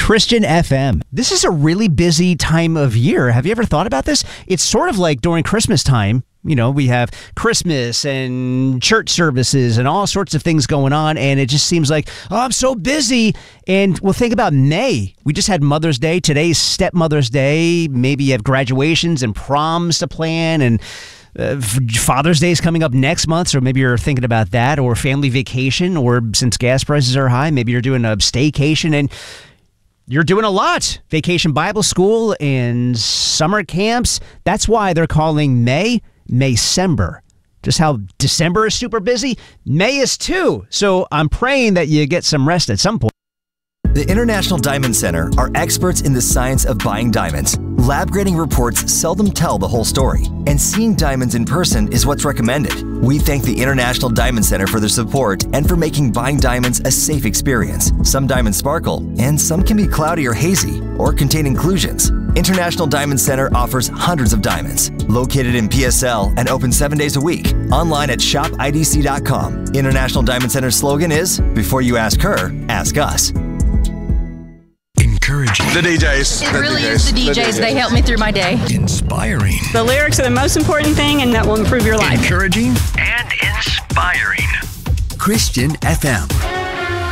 Christian FM. This is a really busy time of year. Have you ever thought about this? It's sort of like during Christmas time. You know, we have Christmas and church services and all sorts of things going on, and it just seems like, oh, I'm so busy. And well, think about May. We just had Mother's Day. Today's Stepmother's Day. Maybe you have graduations and proms to plan, and Father's Day is coming up next month, so maybe you're thinking about that, or family vacation, or since gas prices are high, maybe you're doing a staycation, and you're doing a lot. Vacation Bible School and summer camps. That's why they're calling Maycember. Just how December is super busy, May is too. So I'm praying that you get some rest at some point. The International Diamond Center are experts in the science of buying diamonds. Lab grading reports seldom tell the whole story, and seeing diamonds in person is what's recommended. We thank the International Diamond Center for their support and for making buying diamonds a safe experience. Some diamonds sparkle, and some can be cloudy or hazy, or contain inclusions. International Diamond Center offers hundreds of diamonds, located in PSL and open 7 days a week. Online at shopidc.com. International Diamond Center's slogan is, before you ask her, ask us. Encouraging. The DJs. It really is the DJs. They help me through my day. Inspiring. The lyrics are the most important thing, and that will improve your life. Encouraging and inspiring. Christian FM.